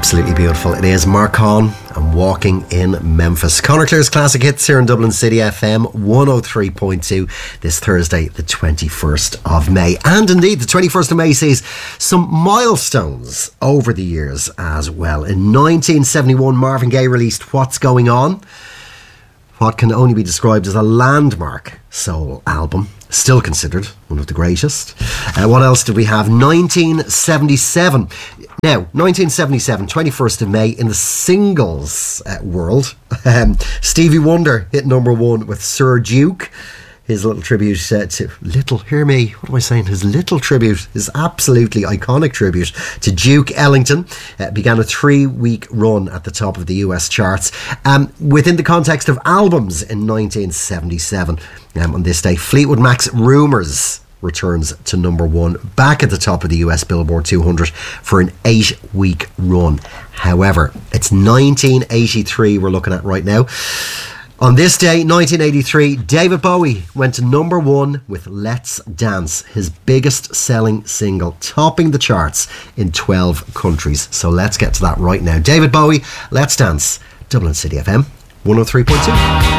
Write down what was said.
Absolutely beautiful. It is Mark Conn and Walking in Memphis. Conor Cleare's classic hits here in Dublin City FM 103.2 this Thursday, the 21st of May. And indeed, the 21st of May sees some milestones over the years as well. In 1971, Marvin Gaye released What's Going On, what can only be described as a landmark soul album, still considered one of the greatest. What else did we have? 1977. Now, 1977, 21st of May, in the singles world, Stevie Wonder hit number one with Sir Duke. His little tribute to little, hear me, what am I saying? His little tribute, his absolutely iconic tribute to Duke Ellington, began a 3-week run at the top of the US charts. Within the context of albums in 1977, on this day, Fleetwood Mac's Rumours returns to number one, back at the top of the US Billboard 200 for an 8-week run. However, it's 1983 we're looking at right now. On this day, 1983, David Bowie went to number one with Let's Dance, his biggest selling single, topping the charts in 12 countries. So let's get to that right now. David Bowie, Let's Dance, Dublin City FM 103.2.